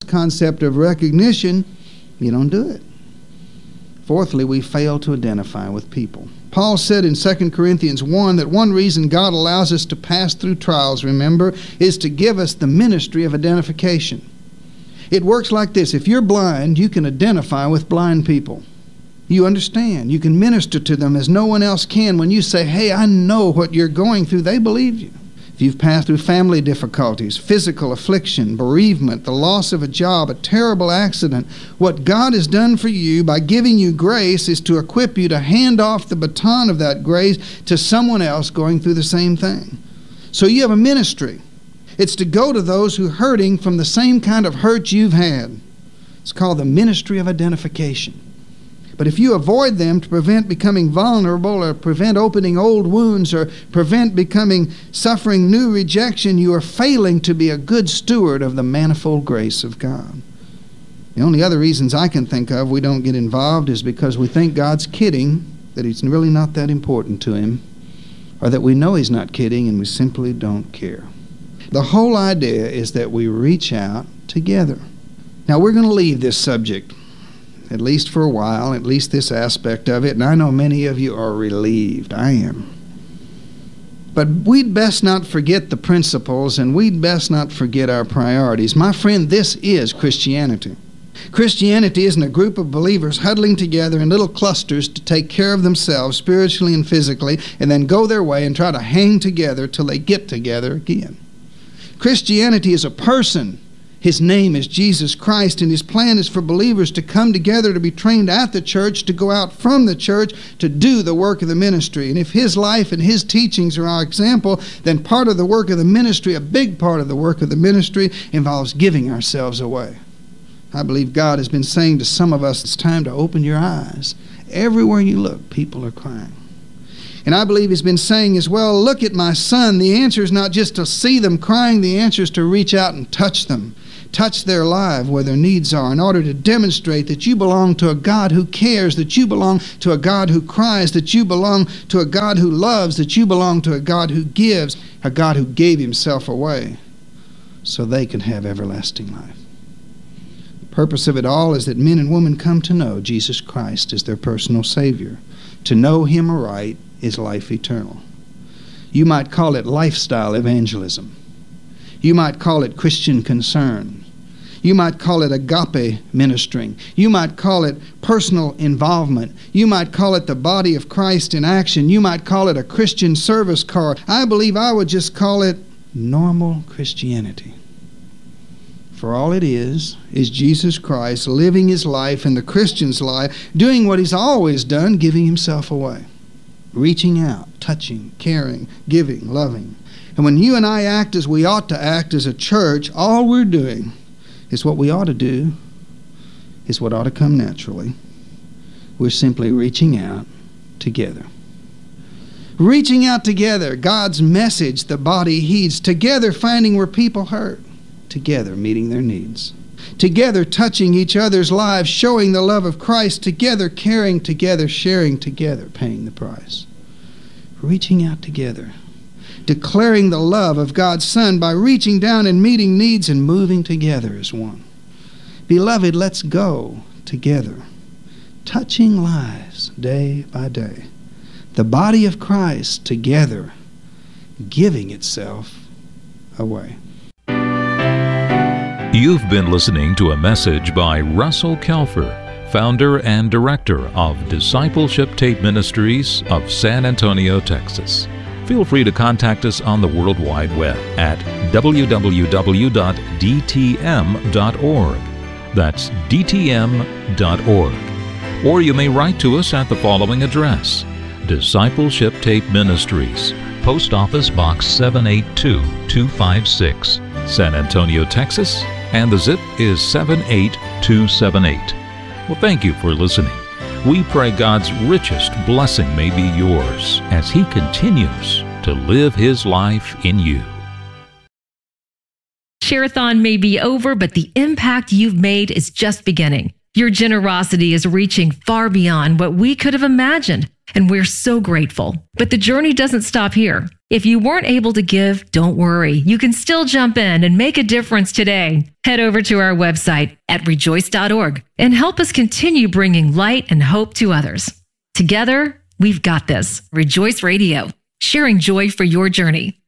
concept of recognition, you don't do it. Fourthly, we fail to identify with people. Paul said in 2 Corinthians 1 that one reason God allows us to pass through trials, remember, is to give us the ministry of identification. It works like this. If you're blind, you can identify with blind people. You understand. You can minister to them as no one else can. When you say, hey, I know what you're going through, they believe you. If you've passed through family difficulties, physical affliction, bereavement, the loss of a job, a terrible accident, what God has done for you by giving you grace is to equip you to hand off the baton of that grace to someone else going through the same thing. So you have a ministry. It's to go to those who are hurting from the same kind of hurt you've had. It's called the ministry of identification. But if you avoid them to prevent becoming vulnerable or prevent opening old wounds or prevent suffering new rejection, you are failing to be a good steward of the manifold grace of God. The only other reasons I can think of we don't get involved is because we think God's kidding, that He's really not that important to Him, or that we know He's not kidding and we simply don't care. The whole idea is that we reach out together. Now we're going to leave this subject, at least for a while, at least this aspect of it, and I know many of you are relieved. I am. But we'd best not forget the principles, and we'd best not forget our priorities. My friend, this is Christianity. Christianity isn't a group of believers huddling together in little clusters to take care of themselves spiritually and physically, and then go their way and try to hang together till they get together again. Christianity is a person. His name is Jesus Christ, and His plan is for believers to come together to be trained at the church, to go out from the church, to do the work of the ministry. And if His life and His teachings are our example, then part of the work of the ministry, a big part of the work of the ministry, involves giving ourselves away. I believe God has been saying to some of us, it's time to open your eyes. Everywhere you look, people are crying. And I believe He's been saying as well, look at my son. The answer is not just to see them crying. The answer is to reach out and touch them. Touch their life where their needs are in order to demonstrate that you belong to a God who cares, that you belong to a God who cries, that you belong to a God who loves, that you belong to a God who gives, a God who gave Himself away so they can have everlasting life. The purpose of it all is that men and women come to know Jesus Christ as their personal Savior. To know Him aright is life eternal. You might call it lifestyle evangelism. You might call it Christian concern. You might call it agape ministering. You might call it personal involvement. You might call it the body of Christ in action. You might call it a Christian service corps. I believe I would just call it normal Christianity. For all it is Jesus Christ living His life in the Christian's life, doing what He's always done, giving Himself away. Reaching out, touching, caring, giving, loving. And when you and I act as we ought to act as a church, all we're doing is what we ought to do, is what ought to come naturally. We're simply reaching out together. Reaching out together, God's message the body heeds. Together finding where people hurt. Together meeting their needs. Together touching each other's lives, showing the love of Christ. Together caring, together sharing, together paying the price. Reaching out together. Declaring the love of God's Son by reaching down and meeting needs and moving together as one. Beloved, let's go together, touching lives day by day. The body of Christ together, giving itself away. You've been listening to a message by Russell Kelfer, founder and director of Discipleship Tape Ministries of San Antonio, Texas. Feel free to contact us on the World Wide Web at www.dtm.org. That's dtm.org. Or you may write to us at the following address: Discipleship Tape Ministries, Post Office Box 782256, San Antonio, Texas, and the zip is 78278. Well, thank you for listening. We pray God's richest blessing may be yours as He continues to live His life in you. Share-a-thon may be over, but the impact you've made is just beginning. Your generosity is reaching far beyond what we could have imagined. and we're so grateful. But the journey doesn't stop here. If you weren't able to give, don't worry. You can still jump in and make a difference today. Head over to our website at rejoice.org and help us continue bringing light and hope to others. Together, we've got this. Rejoice Radio, sharing joy for your journey.